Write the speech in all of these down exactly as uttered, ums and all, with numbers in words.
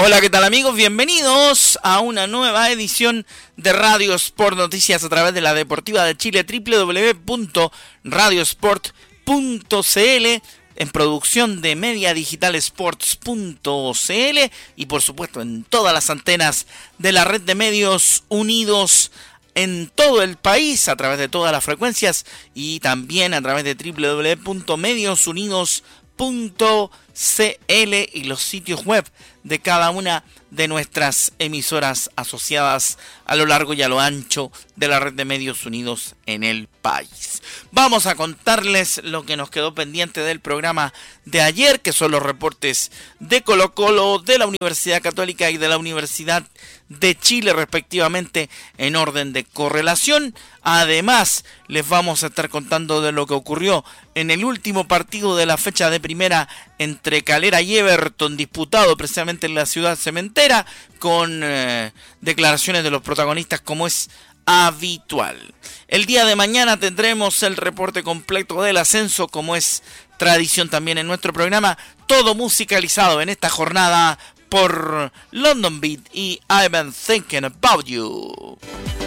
Hola, ¿qué tal amigos? Bienvenidos a una nueva edición de Radio Sport Noticias a través de la Deportiva de Chile, doble u doble u doble u punto radio sport punto c l, en producción de media digital sports punto c l y por supuesto en todas las antenas de la red de medios unidos en todo el país a través de todas las frecuencias y también a través de doble u doble u doble u punto medios unidos punto c l y los sitios web de cada una de nuestras emisoras asociadas a lo largo y a lo ancho de la red de medios unidos en el país. Vamos a contarles lo que nos quedó pendiente del programa de ayer, que son los reportes de Colo Colo, de la Universidad Católica y de la Universidad de Chile respectivamente en orden de correlación. Además, les vamos a estar contando de lo que ocurrió en el último partido de la fecha de primera entre Calera y Everton, disputado precisamente en la ciudad cementera, con eh, declaraciones de los protagonistas como es habitual. El día de mañana tendremos el reporte completo del ascenso, como es tradición también en nuestro programa, todo musicalizado en esta jornada por London Beat y I've Been Thinking About You.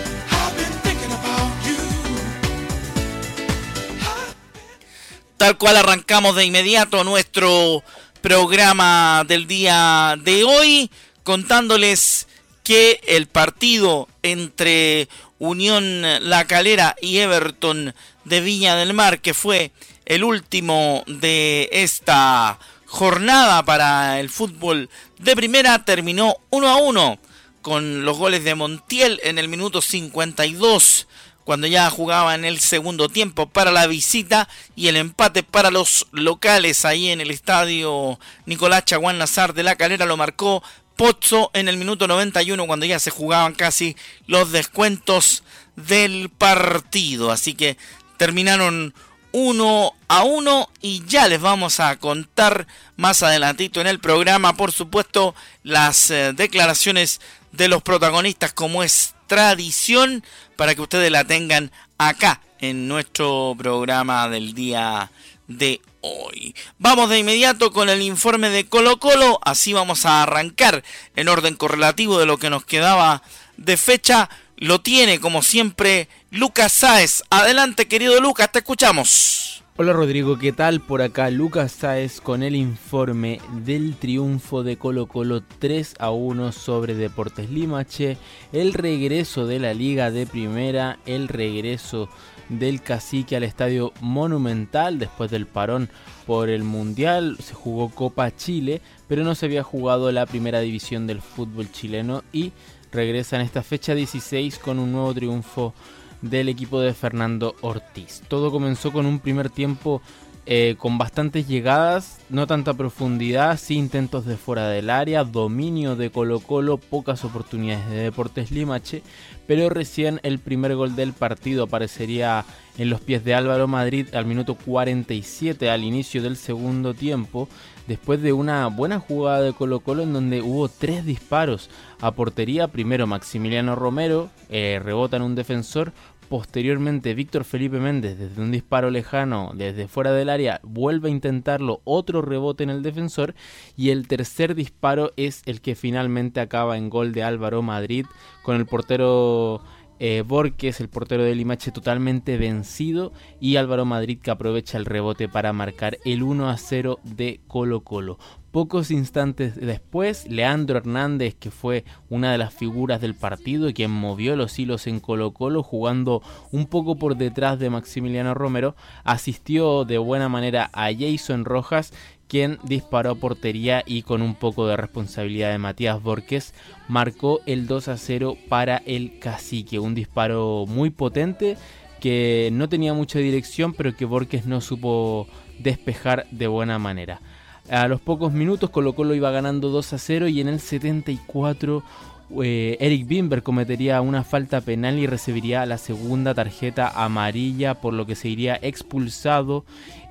Tal cual arrancamos de inmediato nuestro programa del día de hoy, contándoles que el partido entre Unión La Calera y Everton de Viña del Mar, que fue el último de esta jornada para el fútbol de primera, terminó uno a uno con los goles de Montiel en el minuto cincuenta y dos, cuando ya jugaba en el segundo tiempo para la visita, y el empate para los locales ahí en el estadio Nicolás Chaguán Nazar de La Calera lo marcó Pozzo en el minuto noventa y uno, cuando ya se jugaban casi los descuentos del partido. Así que terminaron uno a uno y ya les vamos a contar más adelantito en el programa, por supuesto, las eh, declaraciones de los protagonistas, como es tradición, para que ustedes la tengan acá en nuestro programa del día de hoy. Vamos de inmediato con el informe de Colo Colo, así vamos a arrancar en orden correlativo de lo que nos quedaba de fecha. Lo tiene como siempre Lucas Sáez. Adelante, querido Lucas, te escuchamos. Hola Rodrigo, ¿qué tal? Por acá Lucas Sáez con el informe del triunfo de Colo Colo tres a uno sobre Deportes Limache, el regreso de la Liga de Primera, el regreso del Cacique al Estadio Monumental después del parón por el Mundial. Se jugó Copa Chile, pero no se había jugado la primera división del fútbol chileno, y regresa en esta fecha dieciséis con un nuevo triunfo del equipo de Fernando Ortiz. Todo comenzó con un primer tiempo eh, con bastantes llegadas, no tanta profundidad, sí intentos de fuera del área, dominio de Colo Colo, pocas oportunidades de Deportes Limache, pero recién el primer gol del partido aparecería en los pies de Álvaro Madrid al minuto cuarenta y siete, al inicio del segundo tiempo, después de una buena jugada de Colo Colo en donde hubo tres disparos a portería. Primero Maximiliano Romero, eh, rebota en un defensor. Posteriormente Víctor Felipe Méndez, desde un disparo lejano, desde fuera del área, vuelve a intentarlo, otro rebote en el defensor, y el tercer disparo es el que finalmente acaba en gol de Álvaro Madrid, con el portero eh, Borges, el portero de Limache, totalmente vencido, y Álvaro Madrid que aprovecha el rebote para marcar el uno a cero de Colo Colo. Pocos instantes después, Leandro Hernández, que fue una de las figuras del partido y quien movió los hilos en Colo Colo, jugando un poco por detrás de Maximiliano Romero, asistió de buena manera a Jason Rojas, quien disparó a portería y con un poco de responsabilidad de Matías Borges marcó el dos a cero para el Cacique. Un disparo muy potente que no tenía mucha dirección, pero que Borges no supo despejar de buena manera. A los pocos minutos Colo Colo iba ganando dos a cero, y en el setenta y cuatro eh, Eric Bimber cometería una falta penal y recibiría la segunda tarjeta amarilla, por lo que se iría expulsado, y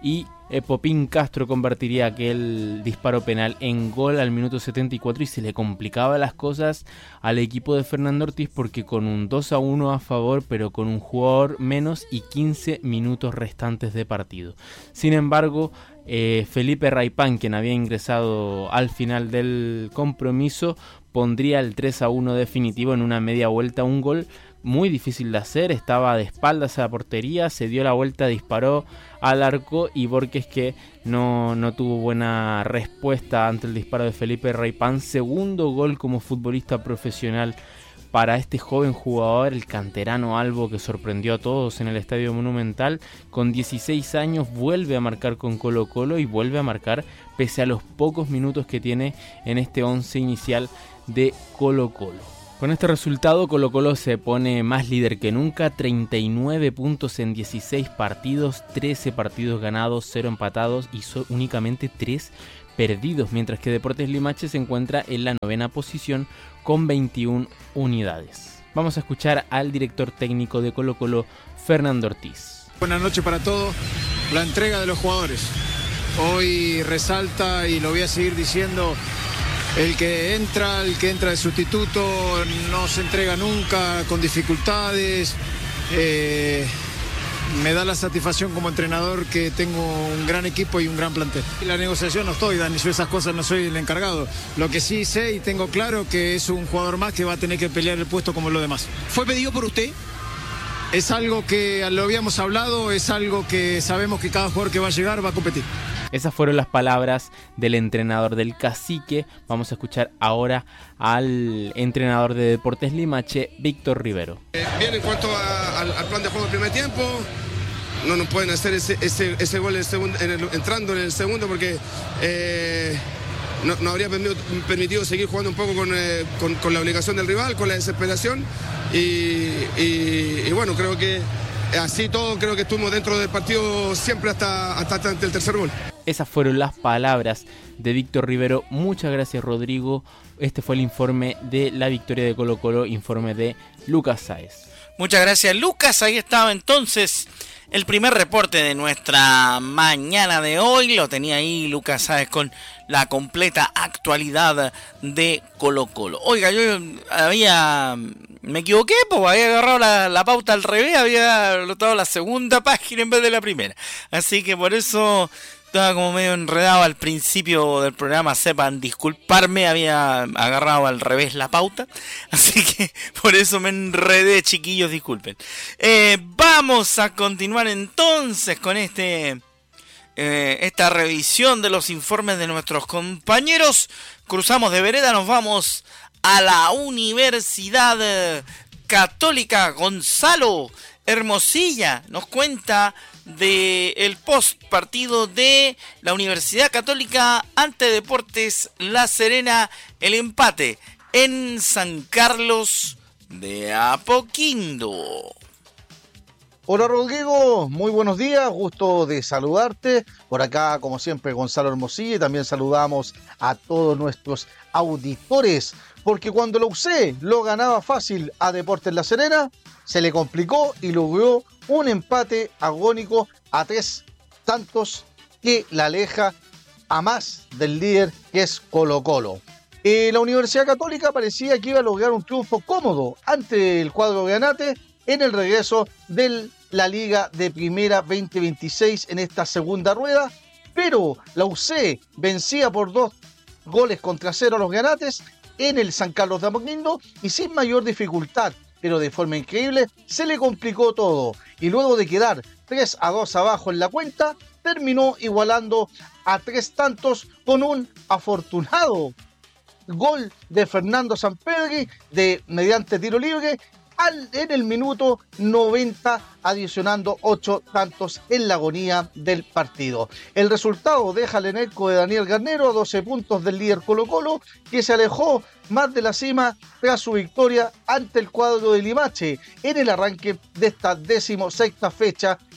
eh, Popín Castro convertiría aquel disparo penal en gol al minuto setenta y cuatro y se le complicaba las cosas al equipo de Fernando Ortiz porque con un dos a uno a favor pero con un jugador menos y quince minutos restantes de partido. Sin embargo, eh, Felipe Raipán, quien había ingresado al final del compromiso, pondría el tres a uno definitivo en una media vuelta, un gol muy difícil de hacer, estaba de espaldas a la portería, se dio la vuelta, disparó al arco y Borges, que no, no tuvo buena respuesta ante el disparo de Felipe Raipán. Segundo gol como futbolista profesional para este joven jugador, el canterano Albo, que sorprendió a todos en el Estadio Monumental. Con dieciséis años vuelve a marcar con Colo Colo y vuelve a marcar pese a los pocos minutos que tiene en este once inicial de Colo Colo. Con este resultado, Colo Colo se pone más líder que nunca, treinta y nueve puntos en dieciséis partidos, trece partidos ganados, cero empatados y so- únicamente tres perdidos, mientras que Deportes Limache se encuentra en la novena posición con veintiuna unidades. Vamos a escuchar al director técnico de Colo Colo, Fernando Ortiz. Buenas noches para todos. La entrega de los jugadores. Hoy resalta, y lo voy a seguir diciendo, el que entra, el que entra de sustituto, no se entrega nunca, con dificultades. Eh, me da la satisfacción como entrenador que tengo un gran equipo y un gran plantel. La negociación no estoy, Dani, yo esas cosas no soy el encargado. Lo que sí sé y tengo claro que es un jugador más que va a tener que pelear el puesto como los demás. ¿Fue pedido por usted? Es algo que lo habíamos hablado, es algo que sabemos que cada jugador que va a llegar va a competir. Esas fueron las palabras del entrenador del Cacique. Vamos a escuchar ahora al entrenador de Deportes Limache, Víctor Rivero. Eh, bien, en cuanto a, al, al plan de juego del primer tiempo, no nos pueden hacer ese, ese, ese gol en el segundo, en el, entrando en el segundo porque eh, no, no habría permitido, permitido seguir jugando un poco con, eh, con, con la obligación del rival, con la desesperación y, y, y bueno, creo que así todo, creo que estuvimos dentro del partido siempre hasta, hasta, hasta el tercer gol. Esas fueron las palabras de Víctor Rivero. Muchas gracias, Rodrigo. Este fue el informe de la victoria de Colo Colo, informe de Lucas Sáez. Muchas gracias, Lucas. Ahí estaba entonces el primer reporte de nuestra mañana de hoy. Lo tenía ahí Lucas Sáez con la completa actualidad de Colo Colo. Oiga, yo había... me equivoqué, pues había agarrado la, la pauta al revés, había anotado la segunda página en vez de la primera. Así que por eso estaba como medio enredado al principio del programa. Sepan disculparme, había agarrado al revés la pauta. Así que por eso me enredé, chiquillos, disculpen. Eh, vamos a continuar entonces con este... Eh, esta revisión de los informes de nuestros compañeros. Cruzamos de vereda, nos vamos a la Universidad Católica. Gonzalo Hermosilla nos cuenta del post partido de la Universidad Católica ante Deportes La Serena, el empate en San Carlos de Apoquindo. Hola Rodrigo, muy buenos días, gusto de saludarte. Por acá, como siempre, Gonzalo Hermosilla, y también saludamos a todos nuestros auditores, porque cuando la U C lo ganaba fácil a Deportes La Serena, se le complicó y logró un empate agónico a tres tantos que la aleja a más del líder, que es Colo Colo. Eh, la Universidad Católica parecía que iba a lograr un triunfo cómodo ante el cuadro granate en el regreso de la Liga de Primera veinte veintiséis en esta segunda rueda, pero la U C vencía por dos goles contra cero a los granates en el San Carlos de Apoquindo y sin mayor dificultad, pero de forma increíble, se le complicó todo y luego de quedar tres a dos abajo en la cuenta, terminó igualando a tres tantos con un afortunado gol de Fernando Sampedri de mediante tiro libre al, en el minuto noventa, adicionando ocho tantos en la agonía del partido. El resultado deja al elenco de Daniel Garnero a doce puntos del líder Colo Colo, que se alejó más de la cima tras su victoria ante el cuadro de Limache en el arranque de esta decimosexta fecha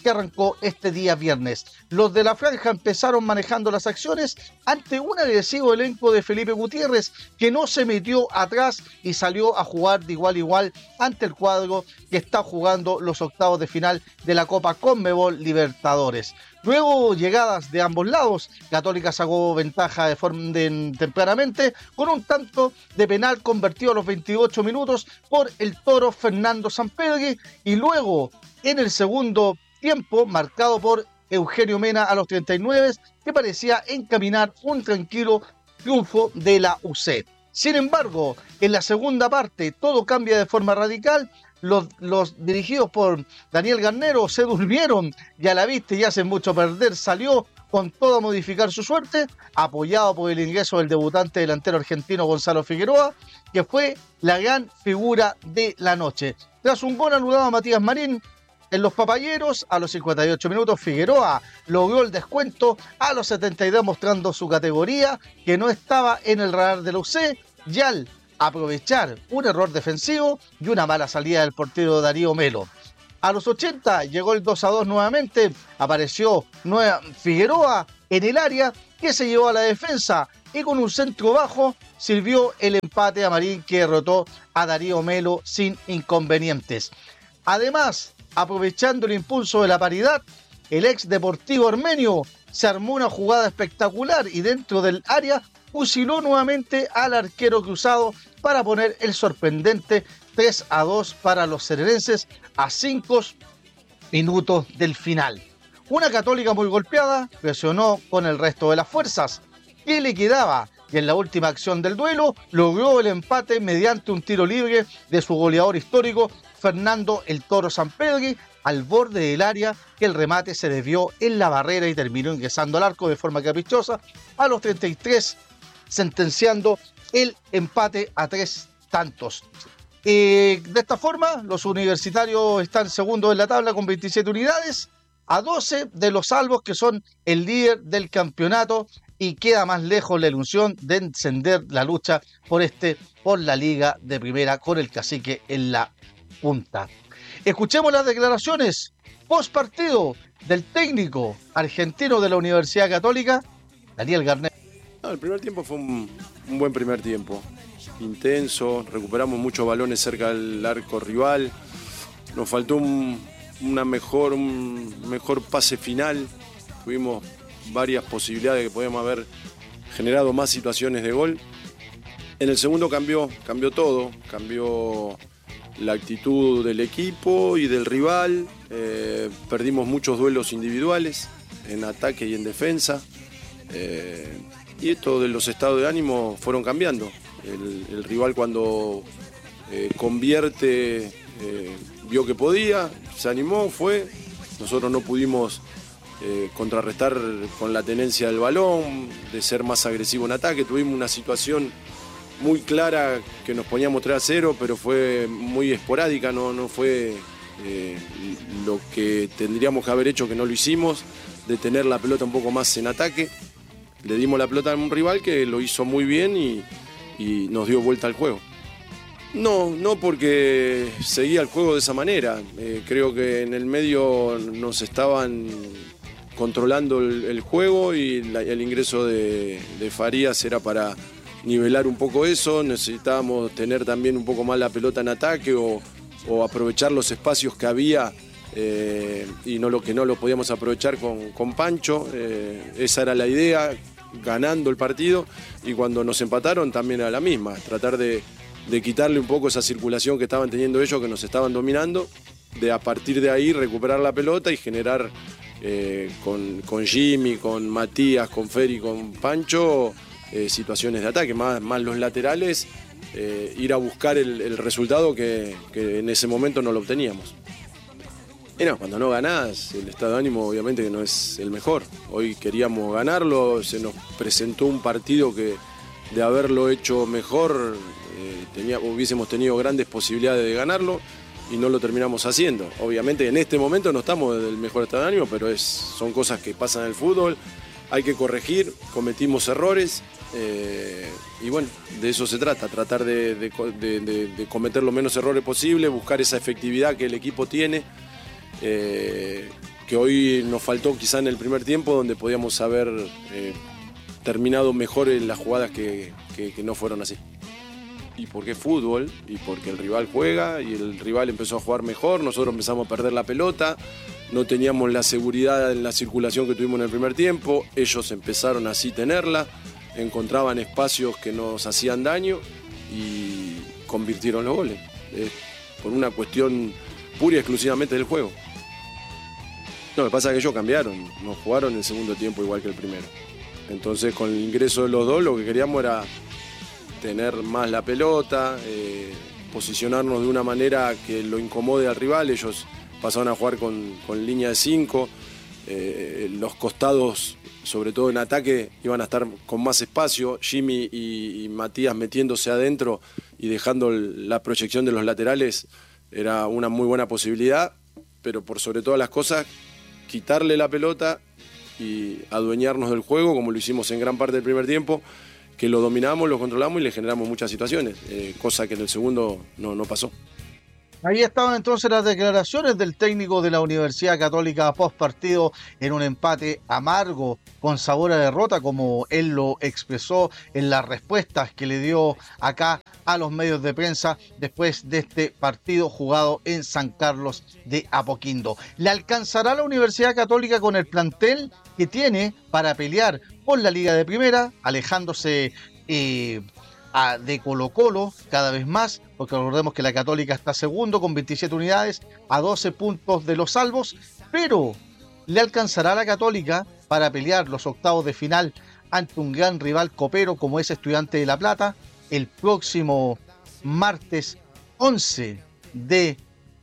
que arrancó este día viernes. Los de la franja empezaron manejando las acciones ante un agresivo elenco de Felipe Gutiérrez, que no se metió atrás y salió a jugar de igual a igual ante el cuadro que está jugando los octavos de final de la Copa Conmebol Libertadores. Luego llegadas de ambos lados, Católica sacó ventaja de forma de, tempranamente con un tanto de penal convertido a los veintiocho minutos por el toro Fernando Sampedri, y luego en el segundo tiempo marcado por Eugenio Mena a los treinta y nueve, que parecía encaminar un tranquilo triunfo de la U C. Sin embargo, en la segunda parte todo cambia de forma radical. Los, los dirigidos por Daniel Garnero se durmieron y a la vista y hacen mucho perder. Salió con todo a modificar su suerte, apoyado por el ingreso del debutante delantero argentino Gonzalo Figueroa, que fue la gran figura de la noche. Tras un gol anulado a Matías Marín en los Papayeros, a los cincuenta y ocho minutos Figueroa logró el descuento a los setenta y dos, mostrando su categoría, que no estaba en el radar de la U C, y al aprovechar un error defensivo y una mala salida del portero Darío Melo. A los ochenta llegó el dos a dos nuevamente, apareció nueva Figueroa en el área, que se llevó a la defensa y con un centro bajo sirvió el empate a Marín, que derrotó a Darío Melo sin inconvenientes. Además, aprovechando el impulso de la paridad, el ex Deportivo Armenio se armó una jugada espectacular y dentro del área fusiló nuevamente al arquero cruzado para poner el sorprendente tres a dos para los serenenses a cinco minutos del final. Una Católica muy golpeada presionó con el resto de las fuerzas que le quedaba, y en la última acción del duelo logró el empate mediante un tiro libre de su goleador histórico Fernando el Toro Sampedri al borde del área, que el remate se desvió en la barrera y terminó ingresando al arco de forma caprichosa a los treinta y tres, sentenciando el empate a tres tantos. Eh, de esta forma, los universitarios están segundos en la tabla con veintisiete unidades, a doce de los Albos, que son el líder del campeonato, y queda más lejos la ilusión de encender la lucha por este, por la Liga de Primera, con el Cacique en la punta. Escuchemos las declaraciones post partido del técnico argentino de la Universidad Católica, Daniel Garnero. No, el primer tiempo fue un, un buen primer tiempo, intenso, recuperamos muchos balones cerca del arco rival, nos faltó un, una mejor, un mejor pase final, tuvimos varias posibilidades que podíamos haber generado más situaciones de gol. En el segundo cambió, cambió todo, cambió la actitud del equipo y del rival, eh, perdimos muchos duelos individuales en ataque y en defensa, eh, y esto de los estados de ánimo fueron cambiando. El, el rival cuando eh, convierte eh, vio que podía, se animó, fue, nosotros no pudimos eh, contrarrestar con la tenencia del balón, de ser más agresivo en ataque, tuvimos una situación muy clara que nos poníamos tres a cero, pero fue muy esporádica, no, no fue eh, lo que tendríamos que haber hecho, que no lo hicimos, de tener la pelota un poco más en ataque. Le dimos la pelota a un rival que lo hizo muy bien y, y nos dio vuelta al juego. No, no porque seguía el juego de esa manera. Eh, creo que en el medio nos estaban controlando el, el juego y la, el ingreso de, de Farías era para nivelar un poco eso. Necesitábamos tener también un poco más la pelota en ataque o, o aprovechar los espacios que había eh, y no lo que no lo podíamos aprovechar con, con Pancho. Eh, esa era la idea, ganando el partido, y cuando nos empataron también era la misma, tratar de, de quitarle un poco esa circulación que estaban teniendo ellos, que nos estaban dominando, de a partir de ahí recuperar la pelota y generar eh, con, con Jimmy, con Matías, con Feri, con Pancho, eh, situaciones de ataque, más, más los laterales, eh, ir a buscar el, el resultado que, que en ese momento no lo obteníamos. Y no, cuando no ganás, el estado de ánimo obviamente que no es el mejor. Hoy queríamos ganarlo, se nos presentó un partido que de haberlo hecho mejor, eh, tenía, hubiésemos tenido grandes posibilidades de ganarlo y no lo terminamos haciendo. Obviamente en este momento no estamos en el mejor estado de ánimo, pero es, son cosas que pasan en el fútbol, hay que corregir, cometimos errores eh, y bueno, de eso se trata, tratar de, de, de, de, de cometer los menos errores posible, buscar esa efectividad que el equipo tiene. Eh, que hoy nos faltó quizá en el primer tiempo, donde podíamos haber eh, terminado mejor en las jugadas que, que, que no fueron así. Y porque es fútbol, y porque el rival juega, y el rival empezó a jugar mejor, nosotros empezamos a perder la pelota, no teníamos la seguridad en la circulación que tuvimos en el primer tiempo, ellos empezaron así a tenerla, encontraban espacios que nos hacían daño y convirtieron los goles, eh, por una cuestión pura y exclusivamente del juego. No, lo que pasa es que ellos cambiaron, no jugaron el segundo tiempo igual que el primero. Entonces con el ingreso de los dos lo que queríamos era tener más la pelota, eh, posicionarnos de una manera que lo incomode al rival. Ellos pasaron a jugar con, con línea de cinco, eh, los costados, sobre todo en ataque, iban a estar con más espacio, Jimmy y, y Matías metiéndose adentro y dejando la proyección de los laterales era una muy buena posibilidad, pero por sobre todas las cosas, quitarle la pelota y adueñarnos del juego, como lo hicimos en gran parte del primer tiempo, que lo dominamos, lo controlamos y le generamos muchas situaciones, eh, cosa que en el segundo no, no pasó. Ahí estaban entonces las declaraciones del técnico de la Universidad Católica post partido en un empate amargo con sabor a derrota, como él lo expresó en las respuestas que le dio acá a los medios de prensa después de este partido jugado en San Carlos de Apoquindo. ¿Le alcanzará la Universidad Católica con el plantel que tiene para pelear por la Liga de Primera, alejándose eh, a, de Colo-Colo cada vez más? Porque recordemos que la Católica está segundo con veintisiete unidades a doce puntos de los salvos, pero ¿le alcanzará a la Católica para pelear los octavos de final ante un gran rival copero como es Estudiantes de La Plata el próximo martes once de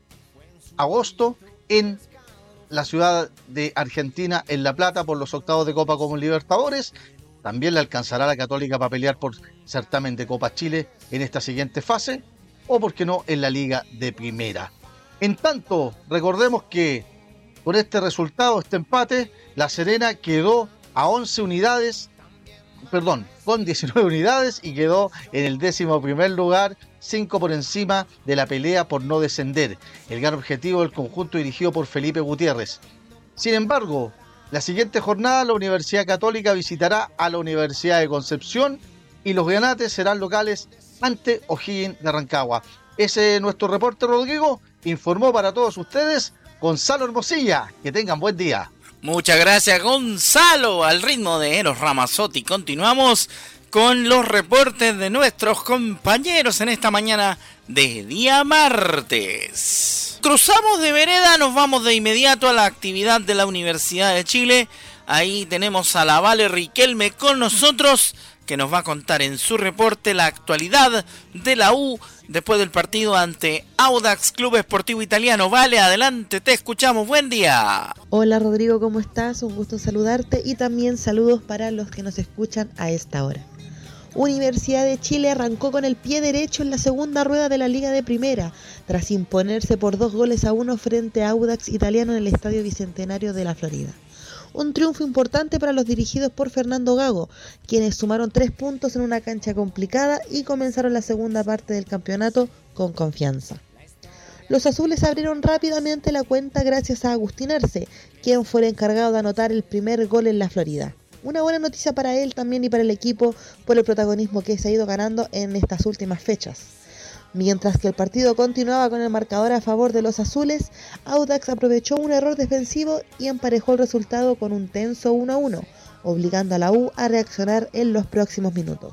agosto en la ciudad de Argentina, en La Plata, por los octavos de Copa como Libertadores? También le alcanzará a la Católica para pelear por certamen de Copa Chile en esta siguiente fase, o por qué no en la Liga de Primera. En tanto, recordemos que con este resultado, este empate, La Serena quedó a once unidades, perdón, con diecinueve unidades y quedó en el décimo primer lugar, cinco por encima de la pelea por no descender, el gran objetivo del conjunto dirigido por Felipe Gutiérrez. Sin embargo, la siguiente jornada la Universidad Católica visitará a la Universidad de Concepción y los granates serán locales ante O'Higgins de Rancagua. Ese es nuestro reporte, Rodrigo. Informó para todos ustedes Gonzalo Hermosilla. Que tengan buen día. Muchas gracias, Gonzalo. Al ritmo de Eros Ramazzotti continuamos con los reportes de nuestros compañeros en esta mañana de día martes. Cruzamos de vereda, nos vamos de inmediato a la actividad de la Universidad de Chile. Ahí tenemos a la Vale Riquelme con nosotros, que nos va a contar en su reporte la actualidad de la U después del partido ante Audax Club Esportivo Italiano. Vale, adelante, te escuchamos, buen día. Hola Rodrigo, ¿cómo estás? Un gusto saludarte y también saludos para los que nos escuchan a esta hora. Universidad de Chile arrancó con el pie derecho en la segunda rueda de la Liga de Primera, tras imponerse por dos goles a uno frente a Audax Italiano en el Estadio Bicentenario de la Florida. Un triunfo importante para los dirigidos por Fernando Gago, quienes sumaron tres puntos en una cancha complicada y comenzaron la segunda parte del campeonato con confianza. Los azules abrieron rápidamente la cuenta gracias a Agustín Arce, quien fue el encargado de anotar el primer gol en la Florida. Una buena noticia para él también y para el equipo por el protagonismo que se ha ido ganando en estas últimas fechas. Mientras que el partido continuaba con el marcador a favor de los azules, Audax aprovechó un error defensivo y emparejó el resultado con un tenso uno a uno, obligando a la U a reaccionar en los próximos minutos.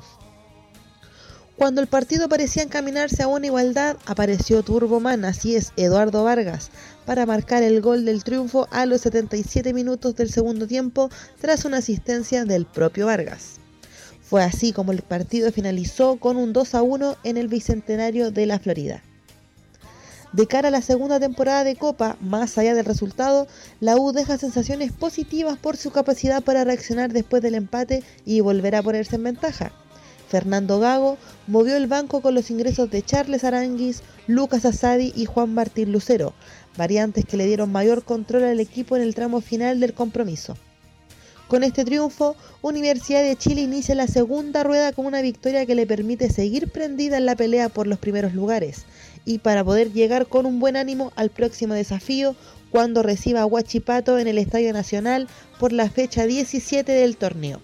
Cuando el partido parecía encaminarse a una igualdad, apareció Turboman, así es, Eduardo Vargas, para marcar el gol del triunfo a los setenta y siete minutos del segundo tiempo tras una asistencia del propio Vargas. Fue así como el partido finalizó con un dos a uno en el Bicentenario de la Florida. De cara a la segunda temporada de Copa, más allá del resultado, la U deja sensaciones positivas por su capacidad para reaccionar después del empate y volver a ponerse en ventaja. Fernando Gago movió el banco con los ingresos de Charles Aranguis, Lucas Asadi y Juan Martín Lucero, variantes que le dieron mayor control al equipo en el tramo final del compromiso. Con este triunfo, Universidad de Chile inicia la segunda rueda con una victoria que le permite seguir prendida en la pelea por los primeros lugares y para poder llegar con un buen ánimo al próximo desafío cuando reciba a Huachipato en el Estadio Nacional por la fecha diecisiete del torneo.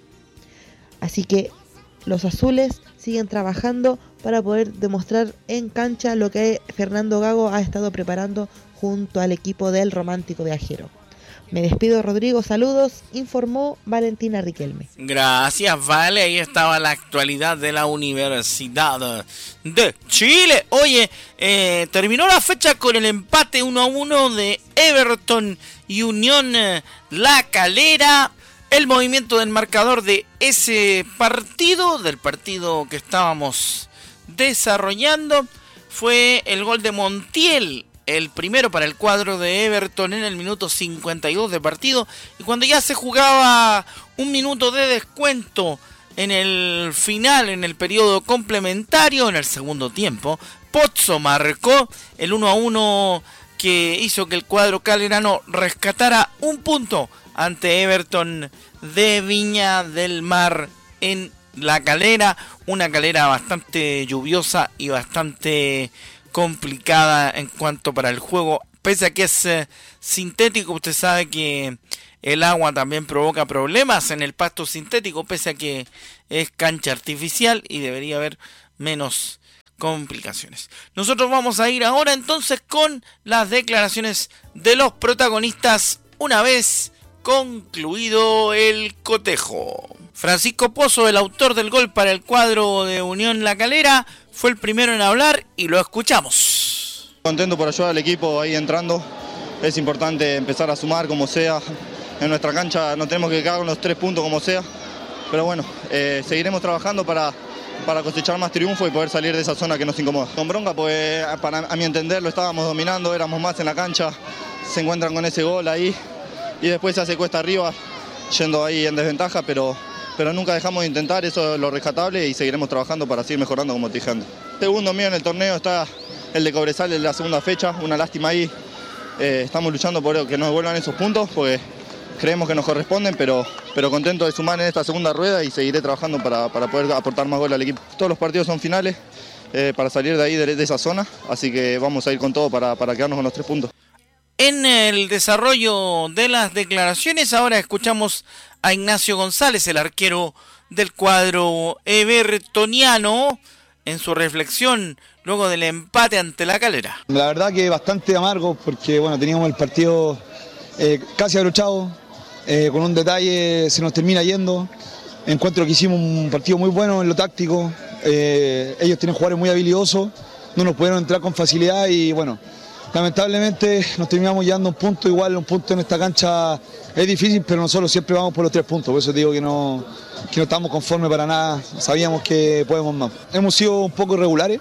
Así que los azules siguen trabajando para poder demostrar en cancha lo que Fernando Gago ha estado preparando junto al equipo del Romántico Viajero. Me despido, Rodrigo, saludos, informó Valentina Riquelme. Gracias, Vale, ahí estaba la actualidad de la Universidad de Chile. Oye, eh, terminó la fecha con el empate uno a uno de Everton y Unión La Calera. El movimiento del marcador de ese partido, del partido que estábamos desarrollando, fue el gol de Montiel, el primero para el cuadro de Everton en el minuto cincuenta y dos de partido. Y cuando ya se jugaba un minuto de descuento en el final, en el periodo complementario, en el segundo tiempo, Pozzo marcó el uno a uno que hizo que el cuadro calerano rescatara un punto ante Everton de Viña del Mar en La Calera. Una Calera bastante lluviosa y bastante complicada en cuanto para el juego, pese a que es eh, sintético. Usted sabe que el agua también provoca problemas en el pasto sintético, pese a que es cancha artificial y debería haber menos complicaciones. Nosotros vamos a ir ahora entonces con las declaraciones de los protagonistas una vez concluido el cotejo. Francisco Pozo, el autor del gol para el cuadro de Unión La Calera, fue el primero en hablar y lo escuchamos. Contento por ayudar al equipo ahí entrando. Es importante empezar a sumar como sea. En nuestra cancha no tenemos que quedar con los tres puntos como sea. Pero bueno, eh, seguiremos trabajando para, para cosechar más triunfo y poder salir de esa zona que nos incomoda. Con bronca, pues para, a mi entender lo estábamos dominando, éramos más en la cancha. Se encuentran con ese gol ahí y después se hace cuesta arriba, yendo ahí en desventaja, pero... pero nunca dejamos de intentar, eso es lo rescatable y seguiremos trabajando para seguir mejorando como te dije antes. Segundo mío en el torneo está el de Cobresal en la segunda fecha, una lástima ahí. Eh, estamos luchando por que nos devuelvan esos puntos porque creemos que nos corresponden, pero, pero contento de sumar en esta segunda rueda y seguiré trabajando para, para poder aportar más goles al equipo. Todos los partidos son finales eh, para salir de ahí, de, de esa zona, así que vamos a ir con todo para, para quedarnos con los tres puntos. En el desarrollo de las declaraciones ahora escuchamos a Ignacio González, el arquero del cuadro evertoniano, en su reflexión luego del empate ante La Calera. La verdad que bastante amargo porque bueno, teníamos el partido eh, casi abrochado, eh, con un detalle se nos termina yendo. Encuentro que hicimos un partido muy bueno en lo táctico, eh, ellos tienen jugadores muy habilidosos, no nos pudieron entrar con facilidad y bueno, lamentablemente nos terminamos llevando un punto. Igual un punto en esta cancha es difícil, pero nosotros siempre vamos por los tres puntos, por eso digo que no, que no estamos conformes para nada, sabíamos que podemos más. Hemos sido un poco irregulares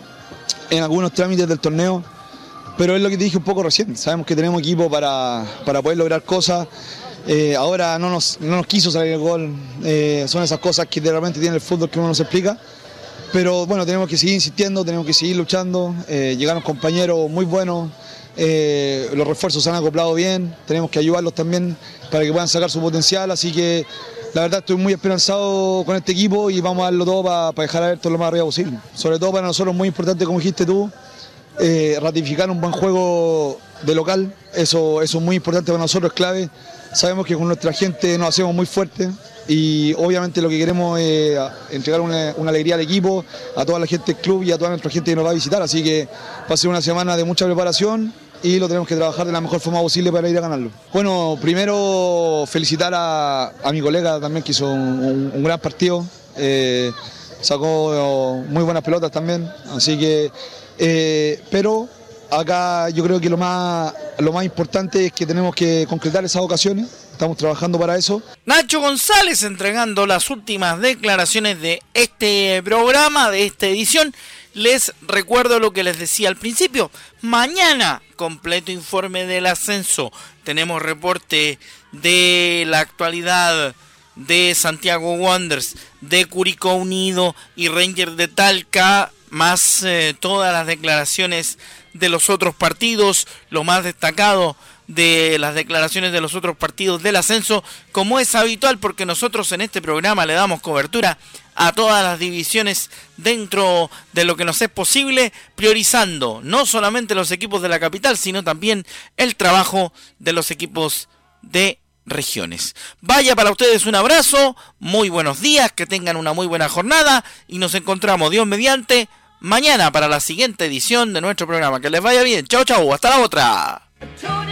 en algunos trámites del torneo, pero es lo que te dije un poco recién, sabemos que tenemos equipo para, para poder lograr cosas. Eh, ahora no nos, no nos quiso salir el gol, eh, son esas cosas que de repente tiene el fútbol que uno nos explica. Pero bueno, tenemos que seguir insistiendo, tenemos que seguir luchando, eh, llegaron compañeros muy buenos, eh, los refuerzos se han acoplado bien, tenemos que ayudarlos también para que puedan sacar su potencial, así que la verdad estoy muy esperanzado con este equipo y vamos a darlo todo para, para dejar abierto lo más arriba posible. Sobre todo para nosotros muy importante, como dijiste tú, eh, ratificar un buen juego de local, eso, eso es muy importante para nosotros, es clave. Sabemos que con nuestra gente nos hacemos muy fuertes y obviamente lo que queremos es entregar una, una alegría al equipo, a toda la gente del club y a toda nuestra gente que nos va a visitar, así que va a ser una semana de mucha preparación y lo tenemos que trabajar de la mejor forma posible para ir a ganarlo. Bueno, primero felicitar a, a mi colega también que hizo un, un, un gran partido, eh, sacó muy buenas pelotas también, así que, eh, pero acá yo creo que lo más, lo más importante es que tenemos que concretar esas ocasiones, estamos trabajando para eso. Nacho González entregando las últimas declaraciones de este programa, de esta edición. Les recuerdo lo que les decía al principio, mañana completo informe del ascenso, tenemos reporte de la actualidad de Santiago Wanderers, de Curicó Unido y Rangers de Talca, más eh, todas las declaraciones de los otros partidos, lo más destacado de las declaraciones de los otros partidos del ascenso, como es habitual, porque nosotros en este programa le damos cobertura a todas las divisiones dentro de lo que nos es posible, priorizando no solamente los equipos de la capital, sino también el trabajo de los equipos de regiones. Vaya para ustedes un abrazo, muy buenos días, que tengan una muy buena jornada y nos encontramos, Dios mediante, mañana para la siguiente edición de nuestro programa. Que les vaya bien, chau chau, hasta la otra.